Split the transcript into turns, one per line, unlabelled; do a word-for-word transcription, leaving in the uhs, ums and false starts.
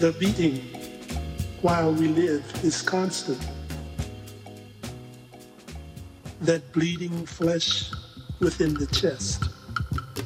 The beating while we live is constant. That bleeding flesh within the chest.